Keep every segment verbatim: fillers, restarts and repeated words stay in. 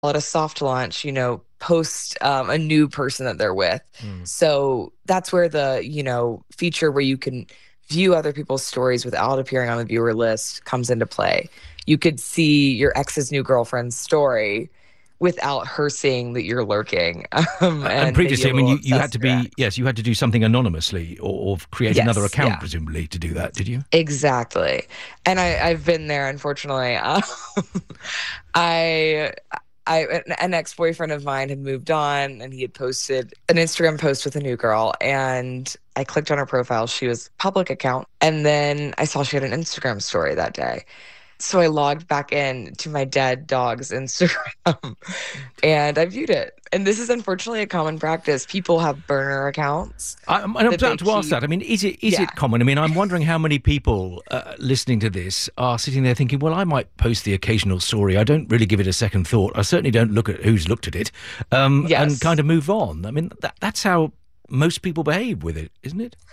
at a soft launch, you know, post um, a new person that they're with. Mm. So that's where the, you know, feature where you can view other people's stories without appearing on the viewer list comes into play. You could see your ex's new girlfriend's story without her seeing that you're lurking. Um, Uh, and and previously, I maybe a mean, you, little you had to obsessed be, react. yes, you had to do something anonymously or, or create Yes, another account, yeah. presumably, to do that, did you? Exactly. And I, I've been there, unfortunately. Um, I, I, an ex-boyfriend of mine had moved on and he had posted an Instagram post with a new girl. And I clicked on her profile. She was public account. And then I saw she had an Instagram story that day. So I logged back in to my dead dog's Instagram and I viewed it. And this is unfortunately a common practice. People have burner accounts. I, I'm about that they to ask keep- that. I mean, is it is Yeah. it common? I mean, I'm wondering how many people uh, listening to this are sitting there thinking, well, I might post the occasional story. I don't really give it a second thought. I certainly don't look at who's looked at it um, Yes. and kind of move on. I mean, that, that's how most people behave with it, isn't it?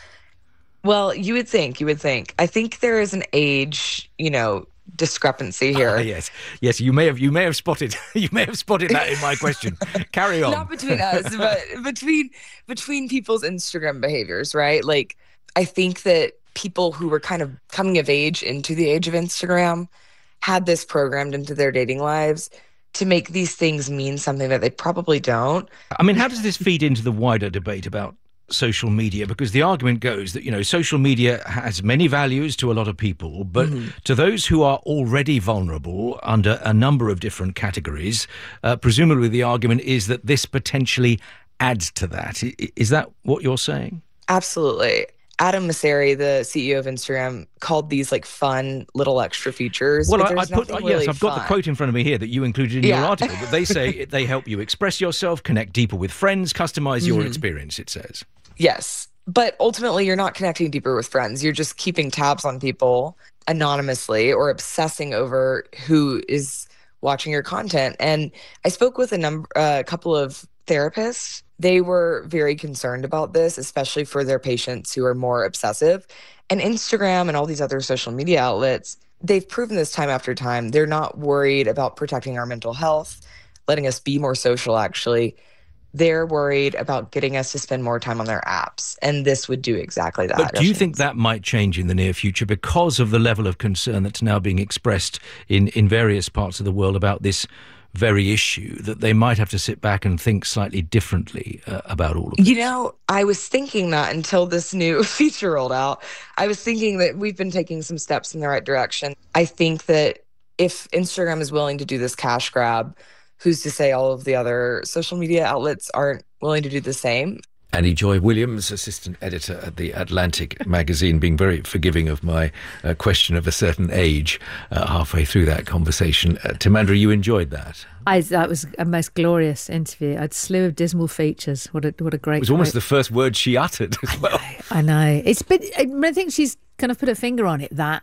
Well, you would think, you would think. I think there is an age, you know, discrepancy here. Ah, yes, yes. You may have you may have spotted you may have spotted that in my question. Carry on. Not between us, but between between people's Instagram behaviors, right? Like, I think that people who were kind of coming of age into the age of Instagram had this programmed into their dating lives to make these things mean something that they probably don't. I mean, how does this feed into the wider debate about social media? Because the argument goes that, you know, social media has many values to a lot of people, but Mm-hmm. to those who are already vulnerable under a number of different categories, uh, presumably the argument is that this potentially adds to that. I- Is that what you're saying? Absolutely. Adam Mosseri, the C E O of Instagram, called these like fun little extra features. Well, but I, I there's put nothing yes, really I've got the fun. quote in front of me here that you included in Yeah. your article. But they say they help you express yourself, connect deeper with friends, customize your Mm-hmm. experience. It says. Yes. But ultimately, you're not connecting deeper with friends. You're just keeping tabs on people anonymously or obsessing over who is watching your content. And I spoke with a number, a couple of therapists. They were very concerned about this, especially for their patients who are more obsessive. And Instagram and all these other social media outlets, they've proven this time after time. They're not worried about protecting our mental health, letting us be more social, actually. They're worried about getting us to spend more time on their apps. And this would do exactly that. But do you think that might change in the near future because of the level of concern that's now being expressed in, in various parts of the world about this very issue, that they might have to sit back and think slightly differently uh, about all of it? You know, I was thinking that until this new feature rolled out. I was thinking that we've been taking some steps in the right direction. I think that if Instagram is willing to do this cash grab, who's to say all of the other social media outlets aren't willing to do the same? Annie Joy Williams, assistant editor at The Atlantic magazine, being very forgiving of my uh, question of a certain age uh, halfway through that conversation. Uh, Timandra, you enjoyed that? I, that was a most glorious interview. A slew of dismal features. What a what a great. It was almost quote. the first word she uttered as well. I know. It's been, I think she's kind of put her finger on it, that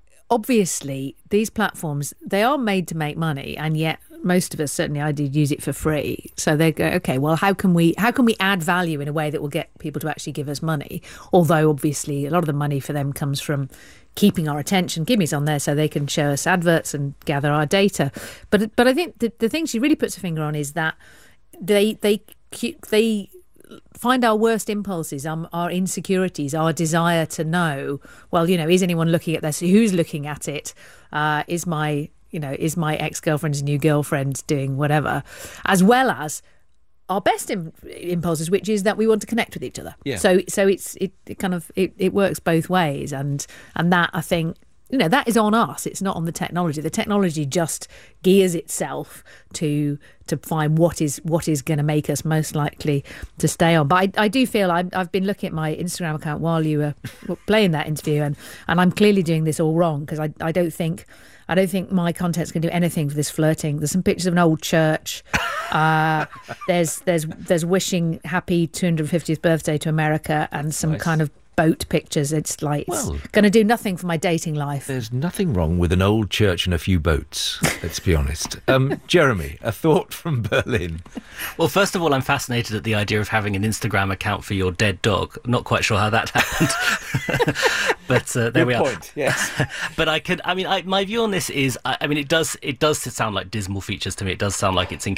obviously these platforms, they are made to make money, and yet most of us, certainly I did, use it for free. So they go, okay, well, how can we how can we add value in a way that will get people to actually give us money? Although obviously a lot of the money for them comes from keeping our attention. Gimmy's on there so they can show us adverts and gather our data. But but I think the, the thing she really puts her finger on is that they they they find our worst impulses, um, our insecurities, our desire to know, well, you know, is anyone looking at this? Who's looking at it? Uh, is my, you know, is my ex-girlfriend's new girlfriend doing whatever? As well as our best Im- impulses, which is that we want to connect with each other. Yeah. So so it's it, it kind of it, it works both ways, and and that, I think, you know, that is on us. It's not on the technology. The technology just gears itself to to find what is what is going to make us most likely to stay on. But I, I do feel I've, I've been looking at my Instagram account while you were playing that interview, and, and I'm clearly doing this all wrong, because I, I don't think I don't think my content's going to do anything for this flirting. There's some pictures of an old church. Uh, there's there's there's wishing happy two hundred fiftieth birthday to America, and some Nice. kind of boat pictures. It's like, it's Well, going to do nothing for my dating life. There's nothing wrong with an old church and a few boats, let's be honest. Um, Jeremy, a thought from Berlin. Well, first of all, I'm fascinated at the idea of having an Instagram account for your dead dog. Not quite sure how that happened. But uh, there Good we are. point, yes. But I could, I mean, I, my view on this is, I, I mean, it does, it does sound like dismal features to me. It does sound like it's in